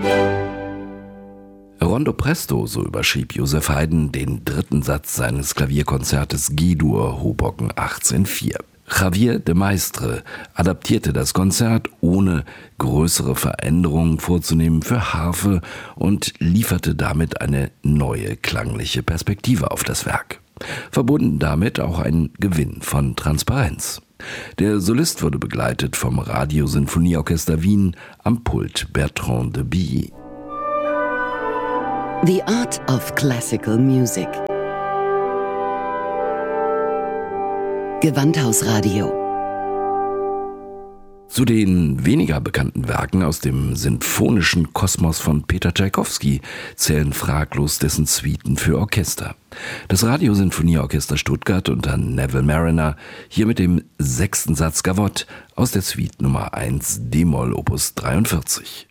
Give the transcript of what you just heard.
Rondo Presto, so überschrieb Joseph Haydn den dritten Satz seines Klavierkonzertes G-Dur Hoboken 1804. Javier de Maistre adaptierte das Konzert, ohne größere Veränderungen vorzunehmen, für Harfe und lieferte damit eine neue klangliche Perspektive auf das Werk. Verbunden damit auch ein Gewinn von Transparenz. Der Solist wurde begleitet vom Radiosinfonieorchester Wien, am Pult Bertrand de Billy. The Art of Classical Music. Gewandhausradio. Zu den weniger bekannten Werken aus dem sinfonischen Kosmos von Peter Tschaikowski zählen fraglos dessen Suiten für Orchester. Das Radiosinfonieorchester Stuttgart unter Neville Marriner, hier mit dem 6. Satz Gavotte aus der Suite Nummer 1 d-Moll Opus 43.